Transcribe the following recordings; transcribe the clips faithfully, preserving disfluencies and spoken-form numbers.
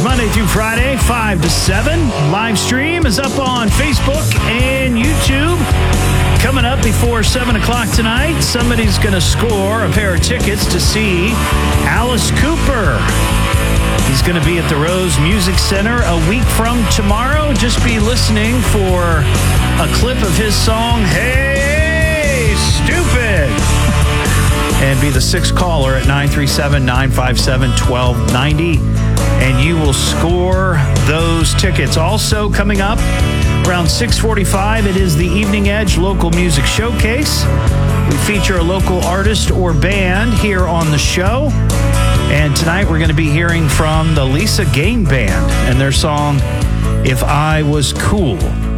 Monday through Friday, five to seven. Live stream is up on Facebook and YouTube. Coming up before seven o'clock tonight, somebody's going to score a pair of tickets to see Alice Cooper. He's going to be at the Rose Music Center a week from tomorrow. Just be listening for a clip of his song, Hey, Stupid. And be the sixth caller at nine three seven, nine five seven, one two nine zero. And you will score those tickets. Also coming up around six forty-five, it is the Evening Edge Local Music Showcase. We feature a local artist or band here on the show. And tonight we're going to be hearing from the Lisa Gain Band and their song, If I Was Cool.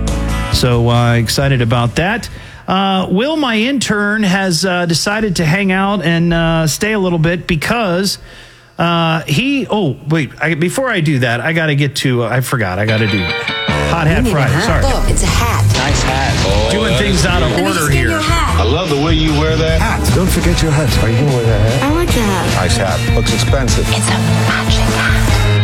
So uh, excited about that. Uh, Will, my intern, has uh, decided to hang out and uh, stay a little bit because uh, he... Oh, wait. I, before I do that, I got to get to... Uh, I forgot. I got to do Hot Hat Friday. Hat. Sorry. Look, it's a hat. Nice hat. Oh, Doing things out of order here. I love the way you wear that hat. Don't forget your hat. Are you going to wear that hat? I like that. Nice hat. Looks expensive. It's a matching hat.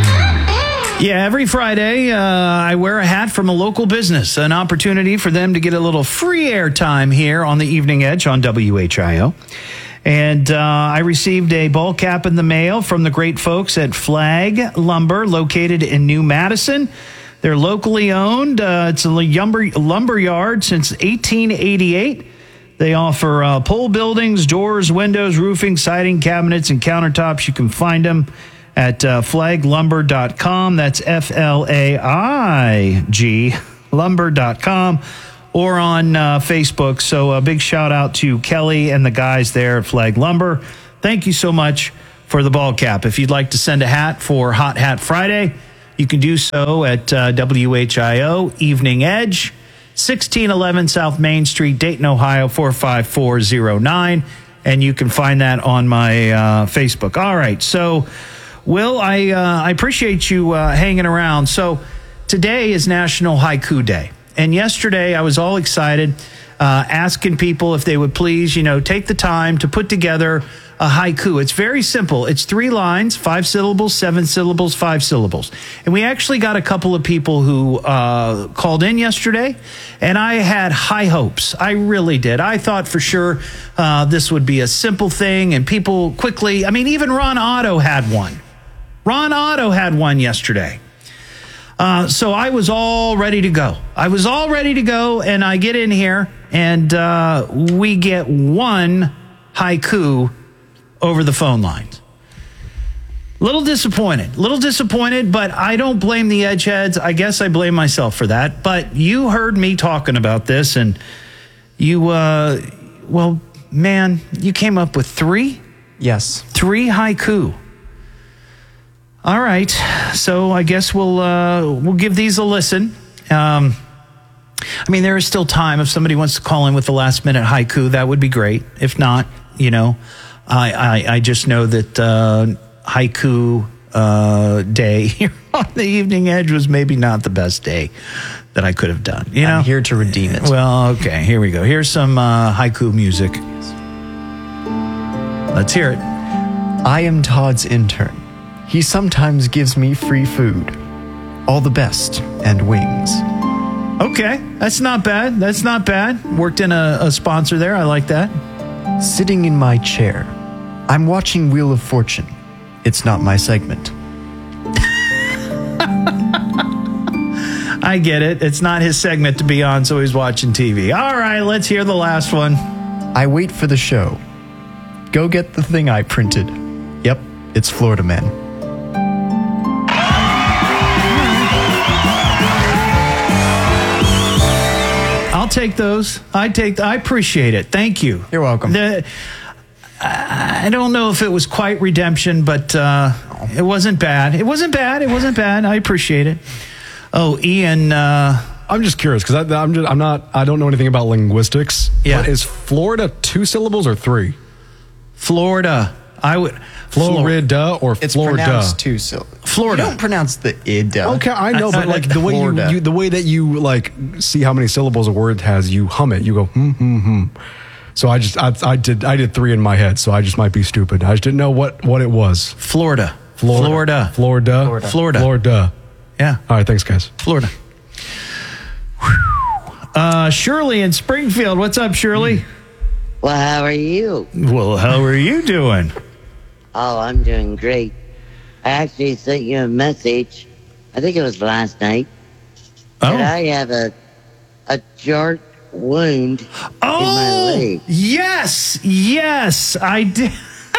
Yeah, every Friday, uh, I wear a hat from a local business, an opportunity for them to get a little free airtime here on the Evening Edge on W H I O. And uh, I received a ball cap in the mail from the great folks at Flag Lumber, located in New Madison. They're locally owned. Uh, it's a lumber, lumber yard since eighteen eighty-eight. They offer uh, pole buildings, doors, windows, roofing, siding, cabinets, and countertops. You can find them at uh, flag lumber dot com. That's F L A I G, lumber dot com, or on uh, Facebook. So a big shout out to Kelly and the guys there at Flag Lumber. Thank you so much for the ball cap. If you'd like to send a hat for Hot Hat Friday, you can do so at uh, W H I O Evening Edge, sixteen eleven South Main Street, Dayton, Ohio, four five four zero nine. And you can find that on my uh, Facebook. All right, so... Will, I uh, I appreciate you uh, hanging around. So today is National Haiku Day. And yesterday I was all excited, uh, asking people if they would please, you know, take the time to put together a haiku. It's very simple. It's three lines, five syllables, seven syllables, five syllables. And we actually got a couple of people who uh, called in yesterday, and I had high hopes. I really did. I thought for sure uh, this would be a simple thing, and people quickly, I mean, even Ron Otto had one. Ron Otto had one yesterday. Uh, so I was all ready to go. I was all ready to go, and I get in here, and uh, we get one haiku over the phone lines. Little disappointed. Little disappointed, but I don't blame the Edgeheads. I guess I blame myself for that. But you heard me talking about this, and you, uh, well, man, you came up with three? Yes. Three haiku. All right, so I guess we'll uh, we'll give these a listen. Um, I mean, there is still time. If somebody wants to call in with the last minute haiku, that would be great. If not, you know, I I, I just know that uh, haiku uh, day here on the Evening Edge was maybe not the best day that I could have done. You know, I'm here to redeem it. Well, okay, here we go. Here's some uh, haiku music. Let's hear it. I am Todd's intern. He sometimes gives me free food. All the best and wings. Okay, that's not bad. That's not bad. Worked in a, a sponsor there. I like that. Sitting in my chair, I'm watching Wheel of Fortune. It's not my segment. I get it. It's not his segment to be on, so he's watching T V. All right, let's hear the last one. I wait for the show. Go get the thing I printed. Yep, it's Florida Man. I'll take those. I take. I appreciate it. Thank you. You're welcome. The, I don't know if it was quite redemption, but uh, it wasn't bad. It wasn't bad. It wasn't bad. I appreciate it. Oh, Ian. Uh, I'm just curious because I'm just I'm not I don't know anything about linguistics. Yeah. But is Florida two syllables or three? Florida. I would. Florida or It's Florida? pronounced two syllables. Florida. You don't pronounce the ida. Okay, I know, but like the way you, Florida. you the way that you like see how many syllables a word has, you hum it. You go hmm hmm hmm. So I just I, I did I did three in my head. So I just might be stupid. I just didn't know what what it was. Florida. Florida. Florida. Florida. Florida. Florida. Yeah, All right, thanks, guys. Florida. Uh, Shirley in Springfield. What's up, Shirley? Well, how are you? Well, how are you doing? Oh, I'm doing great. I actually sent you a message. I think it was last night. Oh, That I have a a jart wound in my oh, leg. yes, yes, I did.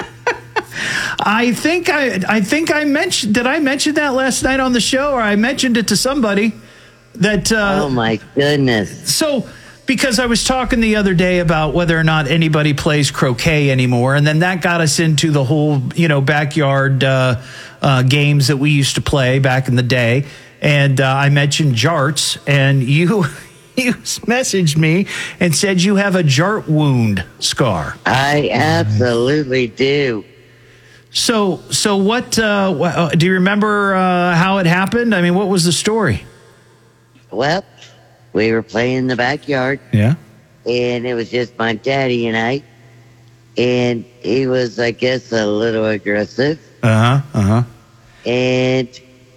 I think I, I think I mentioned. Did I mention that last night on the show, or I mentioned it to somebody? That uh, Oh my goodness. so because I was talking the other day about whether or not anybody plays croquet anymore, and then that got us into the whole you know backyard uh, uh, games that we used to play back in the day, and uh, I mentioned jarts, and you. You messaged me and said you have a jart wound scar. I absolutely do. So, so what? Uh, wh- uh, do you remember uh, how it happened? I mean, what was the story? Well, we were playing in the backyard, Yeah. and it was just my daddy and I. And he was, I guess, a little aggressive. Uh huh. Uh huh. And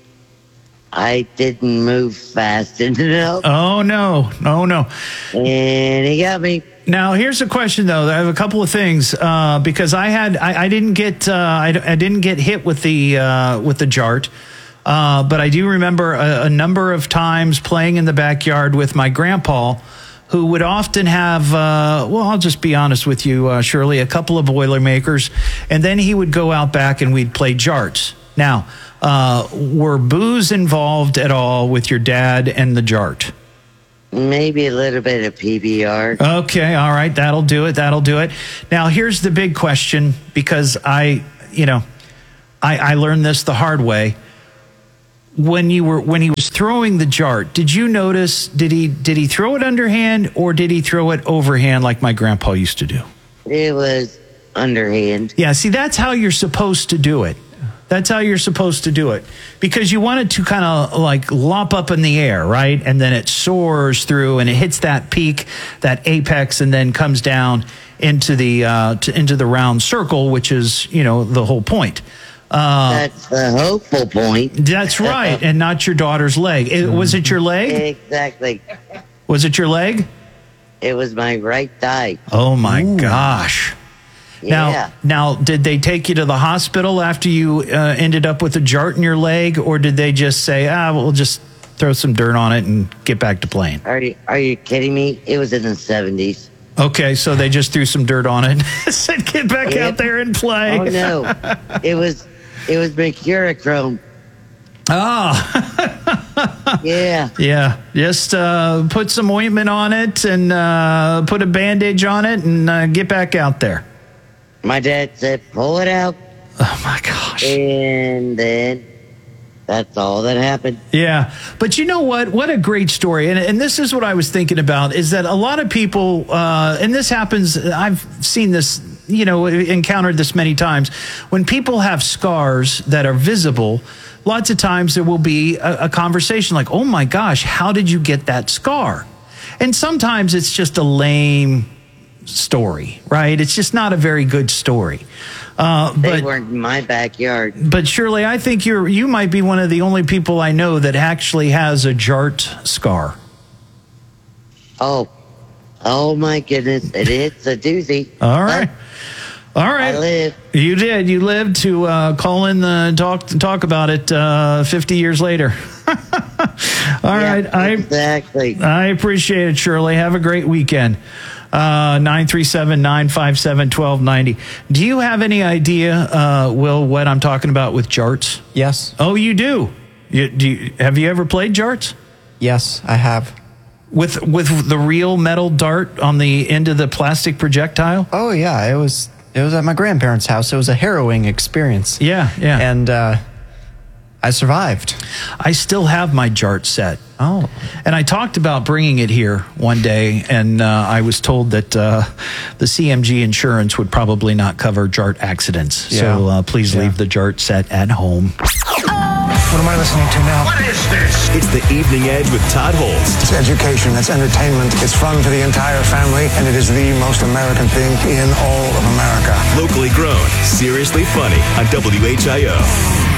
I didn't move fast enough. Oh no! Oh no! And he got me. Now here's a question though. I have a couple of things uh, because I had I, I didn't get uh, I, I didn't get hit with the uh, with the jart, uh, but I do remember a, a number of times playing in the backyard with my grandpa, who would often have uh, well I'll just be honest with you, uh, Shirley, a couple of Boilermakers, and then he would go out back and we'd play jarts. Now, uh, were booze involved at all with your dad and the jart? Maybe a little bit of P B R. Okay, all right, that'll do it. That'll do it. Now, here's the big question, because I, you know, I, I learned this the hard way. When you were when he was throwing the jart, did you notice? Did he did he throw it underhand or did he throw it overhand like my grandpa used to do? It was underhand. Yeah, see, that's how you're supposed to do it. That's how you're supposed to do it, because you want it to kind of like lop up in the air, right? And then it soars through and it hits that peak, that apex, and then comes down into the uh, to, into the round circle, which is, you know, the whole point. Uh, That's the hopeful point. that's right, and not your daughter's leg. It, was it your leg? Exactly. Was it your leg? It was my right thigh. Oh my gosh! Now, Yeah. now, did they take you to the hospital after you uh, ended up with a jart in your leg, or did they just say, ah, we'll just throw some dirt on it and get back to playing? Are you, are you kidding me? It was in the seventies. Okay, so they just threw some dirt on it and said, get back Yep. out there and play. Oh, no. it was it was mercurochrome. Ah, Yeah. yeah. Just uh, put some ointment on it and uh, put a bandage on it and uh, get back out there. My dad said, pull it out. Oh, my gosh. And then that's all that happened. Yeah, but you know what? What a great story. And, and this is what I was thinking about, is that a lot of people, uh, and this happens, I've seen this, you know, encountered this many times. When people have scars that are visible, lots of times there will be a, a conversation like, oh my gosh, how did you get that scar? And sometimes it's just a lame story, right? It's just not a very good story. Uh, They but weren't in my backyard. but Shirley, I think you're you might be one of the only people I know that actually has a jart scar. Oh. Oh, my goodness. It is a doozy. All right. All I right. live. You did. You lived to uh, call in the talk talk about it uh, fifty years later. All right. I Exactly. I appreciate it, Shirley. Have a great weekend. Uh, nine three seven, nine five seven, one two nine zero. Do you have any idea, uh, Will, what I'm talking about with jarts? Yes. Oh, you do? You, do you, have you ever played jarts? Yes, I have. With with the real metal dart on the end of the plastic projectile? Oh yeah, it was it was at my grandparents' house. It was a harrowing experience. Yeah, yeah. And uh, I survived. I still have my jart set. Oh. And I talked about bringing it here one day, and uh, I was told that uh, the C M G insurance would probably not cover jart accidents. So Yeah. uh, please Yeah. leave the jart set at home. What am I listening to now? What is this? It's the Evening Edge with Todd Holst. It's education, it's entertainment, it's fun for the entire family, and it is the most American thing in all of America. Locally grown, seriously funny on W H I O.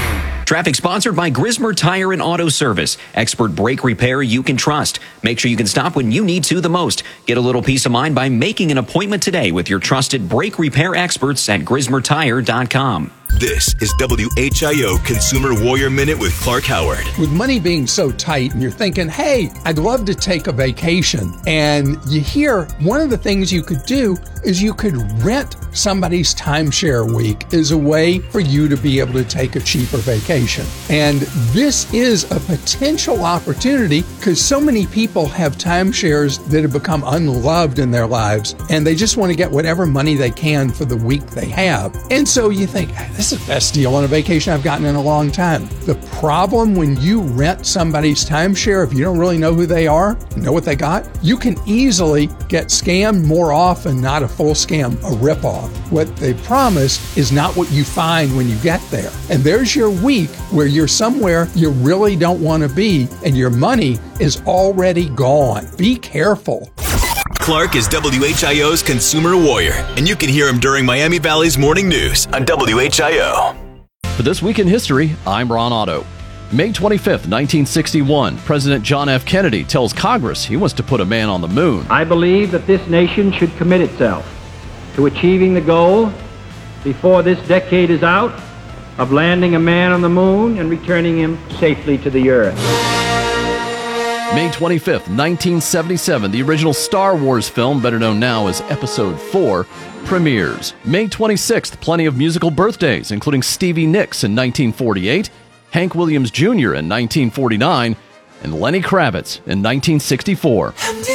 Traffic sponsored by Grismer Tire and Auto Service. Expert brake repair you can trust. Make sure you can stop when you need to the most. Get a little peace of mind by making an appointment today with your trusted brake repair experts at grismer tire dot com. This is W H I O Consumer Warrior Minute with Clark Howard. With money being so tight and you're thinking, hey, I'd love to take a vacation. And you hear one of the things you could do is you could rent somebody's timeshare week as a way for you to be able to take a cheaper vacation. And this is a potential opportunity because so many people have timeshares that have become unloved in their lives and they just want to get whatever money they can for the week they have. And so you think, this is the best deal on a vacation I've gotten in a long time. The problem when you rent somebody's timeshare, if you don't really know who they are, know what they got, you can easily get scammed more often, not a full scam, a ripoff. What they promise is not what you find when you get there. And there's your week where you're somewhere you really don't want to be and your money is already gone. Be careful. Clark is W H I O's Consumer Warrior, and you can hear him during Miami Valley's Morning News on W H I O. For This Week in History, I'm Ron Otto. May twenty-fifth, nineteen sixty-one, President John F. Kennedy tells Congress he wants to put a man on the moon. I believe that this nation should commit itself to achieving the goal before this decade is out of landing a man on the moon and returning him safely to the earth. May twenty-fifth, nineteen seventy-seven, the original Star Wars film, better known now as Episode four, premieres. May twenty-sixth, plenty of musical birthdays, including Stevie Nicks in nineteen forty-eight, Hank Williams Junior in nineteen forty-nine, and Lenny Kravitz in nineteen sixty-four.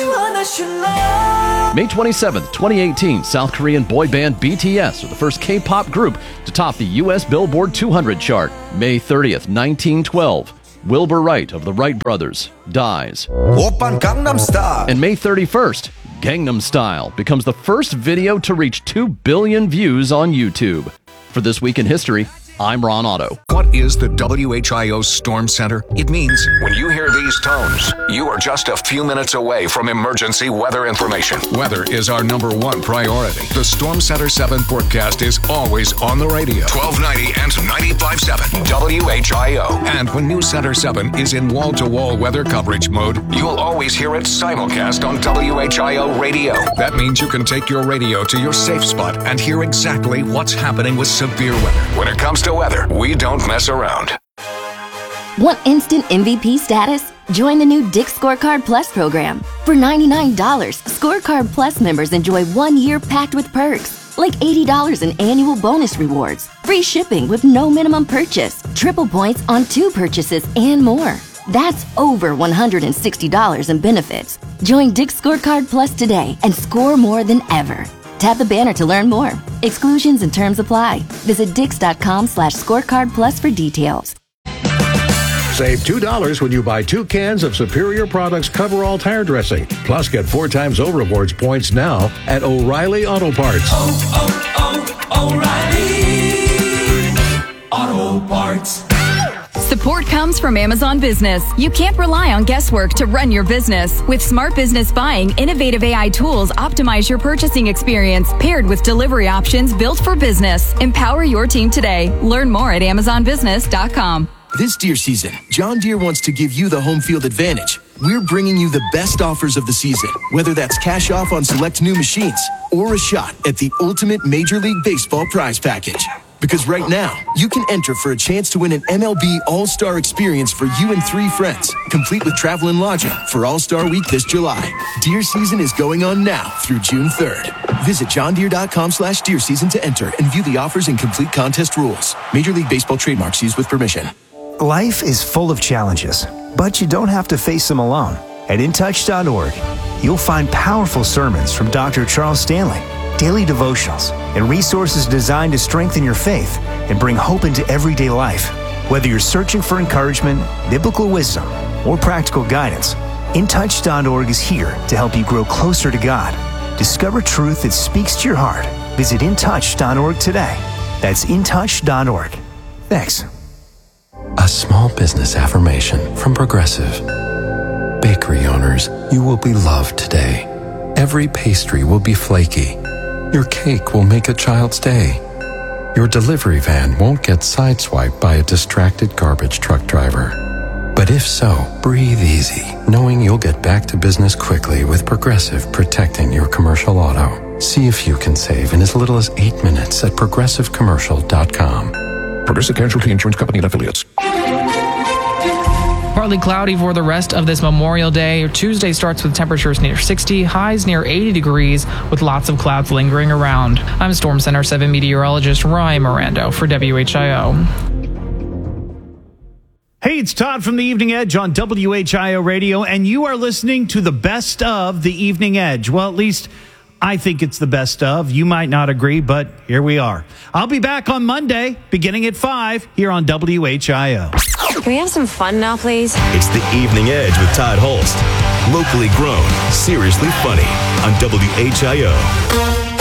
May twenty-seventh, twenty eighteen, South Korean boy band B T S are the first K-pop group to top the U S Billboard two hundred chart. May thirtieth, nineteen twelve, Wilbur Wright of the Wright Brothers dies. And May thirty-first, Gangnam Style becomes the first video to reach two billion views on YouTube. For This Week in History, I'm Ron Otto. What is the W H I O Storm Center? It means when you hear these tones, you are just a few minutes away from emergency weather information. Weather is our number one priority. The Storm Center seven forecast is always on the radio. twelve ninety and ninety-five point seven W H I O. And when News Center seven is in wall-to-wall weather coverage mode, you'll always hear it simulcast on W H I O radio. That means you can take your radio to your safe spot and hear exactly what's happening with severe weather. When it comes to weather, we don't mess around. Want instant M V P status? Join the new Dick's Scorecard Plus program. For ninety-nine dollars, Scorecard Plus members enjoy one year packed with perks, like eighty dollars in annual bonus rewards, free shipping with no minimum purchase, triple points on two purchases, and more. That's over one hundred sixty dollars in benefits. Join Dick's Scorecard Plus today and score more than ever. Tap the banner to learn more. Exclusions and terms apply. Visit dix.com slash scorecard plus for details. Save two dollars when you buy two cans of Superior Products Coverall tire dressing. Plus, get four times O Rewards points now at O'Reilly Auto Parts. Oh, oh, oh, O'Reilly Auto Parts. Support comes from Amazon Business. You can't rely on guesswork to run your business. With Smart Business Buying, innovative A I tools optimize your purchasing experience, paired with delivery options built for business. Empower your team today. Learn more at amazon business dot com. This deer season, John Deere wants to give you the home field advantage. We're bringing you the best offers of the season, whether that's cash off on select new machines or a shot at the ultimate Major League Baseball prize package. Because right now, you can enter for a chance to win an M L B All-Star experience for you and three friends, complete with travel and lodging for All-Star Week this July. Deer season is going on now through June third. Visit johndeere.com slash deer season to enter and view the offers and complete contest rules. Major League Baseball trademarks used with permission. Life is full of challenges, but you don't have to face them alone. At in touch dot org, you'll find powerful sermons from Doctor Charles Stanley, daily devotionals, and resources designed to strengthen your faith and bring hope into everyday life. Whether you're searching for encouragement, biblical wisdom, or practical guidance, in touch dot org is here to help you grow closer to God. Discover truth that speaks to your heart. Visit in touch dot org today. That's in touch dot org. Thanks. A small business affirmation from Progressive. Bakery owners, you will be loved today. Every pastry will be flaky. Your cake will make a child's day. your delivery van won't get sideswiped by a distracted garbage truck driver. But if so, breathe easy, knowing you'll get back to business quickly with Progressive protecting your commercial auto. See if you can save in as little as eight minutes at progressive commercial dot com. Progressive Casualty Insurance Company and Affiliates. Partly cloudy for the rest of this Memorial Day. Tuesday starts with temperatures near sixty, highs near eighty degrees, with lots of clouds lingering around. I'm Storm Center seven meteorologist Ryan Mirando for W H I O. Hey, it's Todd from the Evening Edge on W H I O Radio, and you are listening to the best of the Evening Edge. Well, at least I think it's the best of. You might not agree, but here we are. I'll be back on Monday, beginning at five, here on W H I O. Can we have some fun now, please? It's the Evening Edge with Todd Holst. Locally grown, seriously funny on W H I O.